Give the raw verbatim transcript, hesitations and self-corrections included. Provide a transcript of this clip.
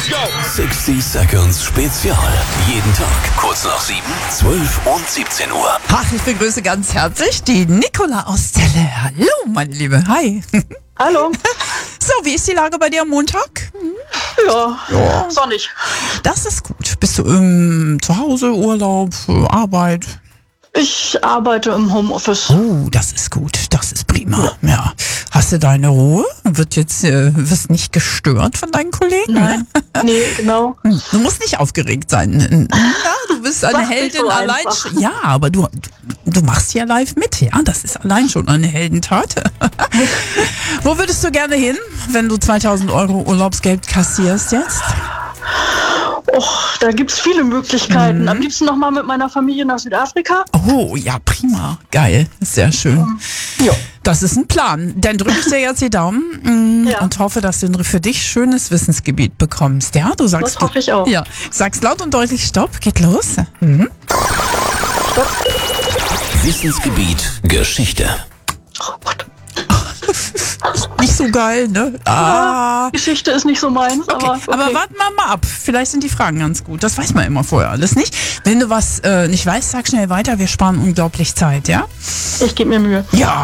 sechzig Seconds Spezial. Jeden Tag kurz nach sieben, zwölf und siebzehn Uhr. Ach, ich begrüße ganz herzlich die Nicola aus Celle. Hallo, meine Liebe. Hi. Hallo. So, wie ist die Lage bei dir am Montag? Ja, ja. Sonnig. Das ist gut. Bist du ähm, zu Hause, Urlaub, Arbeit? Ich arbeite im Homeoffice. Oh, das ist gut. Das ist prima. Ja. ja. Hast du deine Ruhe? Wird jetzt, äh, wirst nicht gestört von deinen Kollegen? Nein. Nee, genau. Du musst nicht aufgeregt sein. Ja, du bist eine Sag Heldin so allein einfach. schon. Ja, aber du, du machst ja live mit. Ja, das ist allein schon eine Heldentat. Wo würdest du gerne hin, wenn du zweitausend Euro Urlaubsgeld kassierst jetzt? Och, da gibt's viele Möglichkeiten. Mhm. Am liebsten nochmal mit meiner Familie nach Südafrika. Oh, ja, prima. Geil. Sehr schön. Ja. Das ist ein Plan. Dann drücke ich dir jetzt die Daumen mm, Ja. und hoffe, dass du ein für dich schönes Wissensgebiet bekommst. Ja, du sagst. Das hoffe ich auch. Ja, sagst laut und deutlich Stopp. Geht los. Mhm. Wissensgebiet Geschichte. Oh Gott. Nicht so geil, ne? Ah. Geschichte ist nicht so meins, Okay. aber okay. Aber warten wir mal ab. Vielleicht sind die Fragen ganz gut. Das weiß man immer vorher alles nicht. Wenn du was äh, nicht weißt, sag schnell weiter. Wir sparen unglaublich Zeit, ja? Ich gebe mir Mühe. Ja.